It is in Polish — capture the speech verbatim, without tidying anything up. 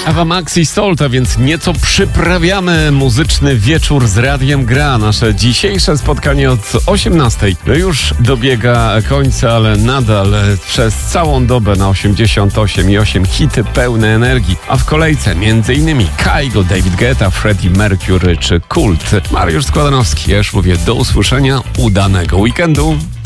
Ewa Max i Stolta, więc nieco przyprawiamy muzyczny wieczór z Radiem Gra. Nasze dzisiejsze spotkanie od osiemnastej już dobiega końca, ale nadal przez całą dobę na osiemdziesiąt osiem i osiem hity pełne energii. A w kolejce między innymi Kygo, David Guetta, Freddie Mercury czy Kult. Mariusz Składanowski, ja już mówię do usłyszenia, udanego weekendu.